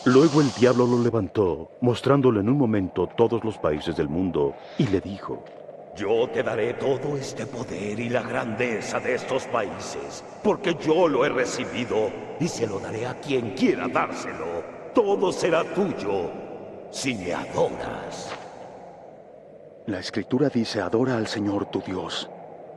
Luego el diablo lo levantó, mostrándole en un momento todos los países del mundo, y le dijo: Yo te daré todo este poder y la grandeza de estos países, porque yo lo he recibido y se lo daré a quien quiera dárselo. Todo será tuyo si me adoras. La Escritura dice: adora al Señor tu Dios